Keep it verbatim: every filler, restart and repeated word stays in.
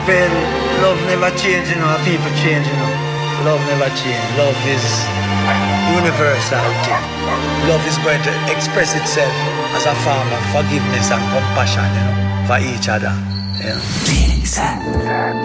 Well, love never change, you know, people change, you know. Love never change. Love is universal thing. Love is going to express itself as a form of forgiveness and compassion, you know, for each other. You know.